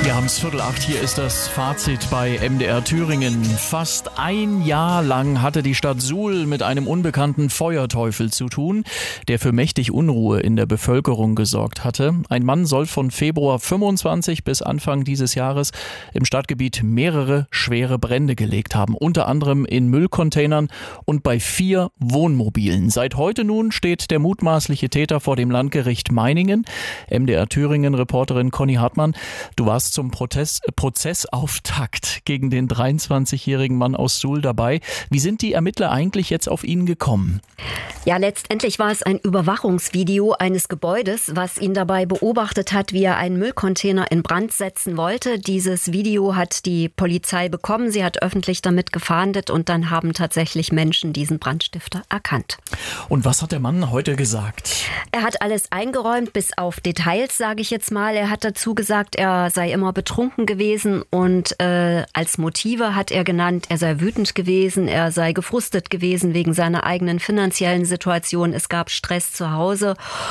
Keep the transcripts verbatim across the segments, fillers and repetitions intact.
Wir haben es Viertel acht, hier ist das Fazit bei M D R Thüringen. Fast ein Jahr lang hatte die Stadt Suhl mit einem unbekannten Feuerteufel zu tun, der für mächtig Unruhe in der Bevölkerung gesorgt hatte. Ein Mann soll von Februar fünfundzwanzig bis Anfang dieses Jahres im Stadtgebiet mehrere schwere Brände gelegt haben, unter anderem in Müllcontainern und bei vier Wohnmobilen. Seit heute nun steht der mutmaßliche Täter vor dem Landgericht Meiningen. M D R Thüringen-Reporterin Conny Hartmann, du warst zum Protest, Prozessauftakt gegen den dreiundzwanzigjährigen Mann aus Suhl dabei. Wie sind die Ermittler eigentlich jetzt auf ihn gekommen? Ja, letztendlich war es ein Überwachungsvideo eines Gebäudes, was ihn dabei beobachtet hat, wie er einen Müllcontainer in Brand setzen wollte. Dieses Video hat die Polizei bekommen. Sie hat öffentlich damit gefahndet und dann haben tatsächlich Menschen diesen Brandstifter erkannt. Und was hat der Mann heute gesagt? Er hat alles eingeräumt, bis auf Details, sage ich jetzt mal. Er hat dazu gesagt, er sei immer betrunken gewesen und äh, als Motive hat er genannt, er sei wütend gewesen, er sei gefrustet gewesen wegen seiner eigenen finanziellen Situation. Es gab Stress zu Hause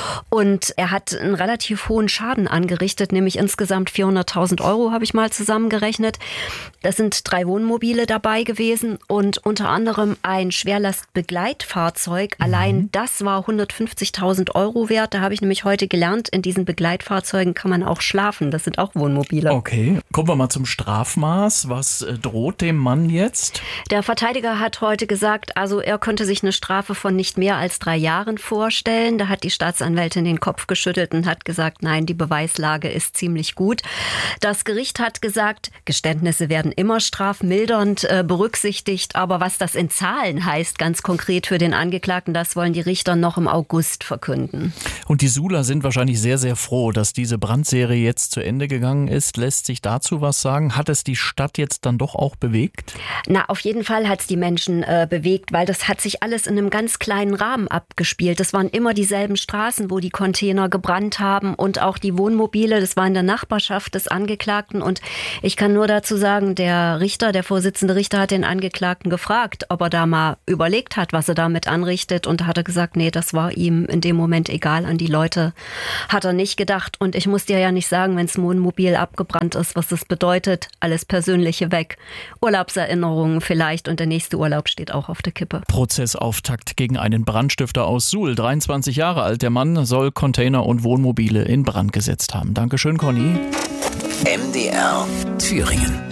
und er hat einen relativ hohen Schaden angerichtet, nämlich insgesamt vierhunderttausend Euro habe ich mal zusammengerechnet. Das sind drei Wohnmobile dabei gewesen und unter anderem ein Schwerlastbegleitfahrzeug. Mhm. Allein das war hundertfünfzigtausend Euro wert. Da habe ich nämlich heute gelernt, in diesen Begleitfahrzeugen kann man auch schlafen. Das sind auch Wohnmobile. Okay, kommen wir mal zum Strafmaß. Was droht dem Mann jetzt? Der Verteidiger hat heute gesagt, also er könnte sich eine Strafe von nicht mehr als drei Jahren vorstellen. Da hat die Staatsanwältin den Kopf geschüttelt und hat gesagt, nein, die Beweislage ist ziemlich gut. Das Gericht hat gesagt, Geständnisse werden immer strafmildernd äh, berücksichtigt, aber was das in Zahlen heißt, ganz konkret für den Angeklagten, das wollen die Richter noch im August verkünden. Und die Suhler sind wahrscheinlich sehr, sehr froh, dass diese Brandserie jetzt zu Ende gegangen ist. Lässt sich dazu was sagen? Hat es die Stadt jetzt dann doch auch bewegt? Na, auf jeden Fall hat es die Menschen äh, bewegt, weil das hat sich alles in einem ganz kleinen Rahmen abgespielt. Das waren immer dieselben Straßen, wo die Container gebrannt haben und auch die Wohnmobile. Das war in der Nachbarschaft des Angeklagten und ich kann nur dazu sagen, der Richter, der Vorsitzende Richter hat den Angeklagten gefragt, ob er da mal überlegt hat, was er damit anrichtet und da hat er gesagt, nee, das war ihm in dem Moment egal, an die Leute hat er nicht gedacht und ich muss dir ja nicht sagen, wenn das Wohnmobil abgebrannt ist, was das bedeutet, alles Persönliche weg. Urlaubserinnerungen vielleicht und der nächste Urlaub steht auch auf der Kippe. Prozessauftakt gegen einen Brandstifter aus Suhl. dreiundzwanzig Jahre alt, der Mann soll Container und Wohnmobile in Brand gesetzt haben. Dankeschön, Conny. M D R Thüringen.